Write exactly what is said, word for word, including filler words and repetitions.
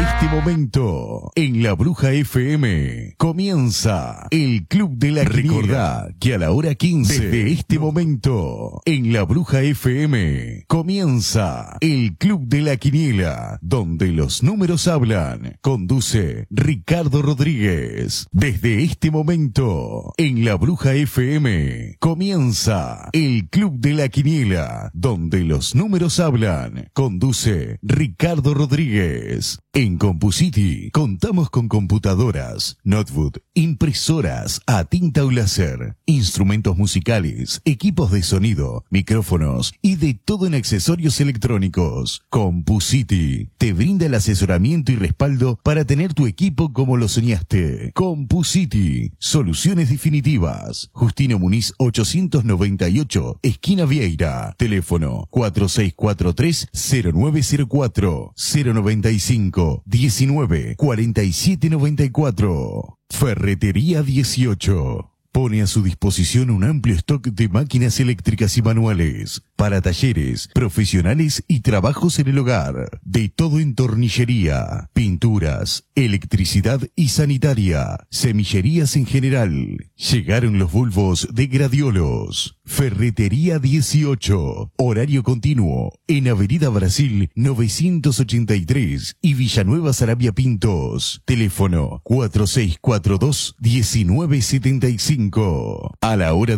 este momento, en La Bruja F M, comienza el Club de la Quiniela. Recordá que a la hora quince, desde este momento, en La Bruja F M, comienza el Club de la Quiniela, donde los números hablan. Conduce Ricardo Rodríguez. Desde este momento, en La Bruja F M, comienza el Club de la Quiniela, donde los números hablan. Conduce Ricardo Rodríguez. En CompuCity contamos con computadoras, notebook, impresoras a tinta o láser, instrumentos musicales, equipos de sonido, micrófonos y de todo en accesorios electrónicos. CompuCity te brinda el asesoramiento y respaldo para tener tu equipo como lo soñaste. CompuCity, soluciones definitivas. Justino Muniz ochocientos noventa y ocho, esquina Vieira. Teléfono cuatro seis cuatro tres cero nueve cero cuatro cero noventa y cinco diecinueve cuarenta y siete noventa y cuatro. Ferretería dieciocho. Pone a su disposición un amplio stock de máquinas eléctricas y manuales para talleres, profesionales y trabajos en el hogar. De todo en tornillería, pinturas, electricidad y sanitaria, semillerías en general. Llegaron los bulbos de Gradiolos. Ferretería dieciocho. Horario continuo en Avenida Brasil novecientos ochenta y tres y Villanueva Sarabia Pintos. Teléfono cuatro seis cuatro dos uno nueve siete cinco. A la hora